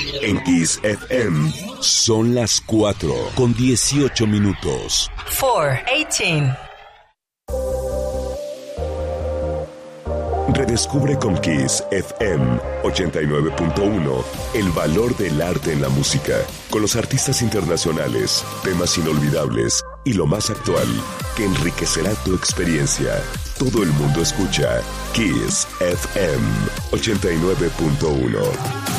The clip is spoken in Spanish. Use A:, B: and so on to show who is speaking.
A: En Kiss FM son las 4:18.
B: 4:18.
A: Redescubre con Kiss FM 89.1 el valor del arte en la música, con los artistas internacionales, temas inolvidables y lo más actual que enriquecerá tu experiencia. Todo el mundo escucha Kiss FM 89.1.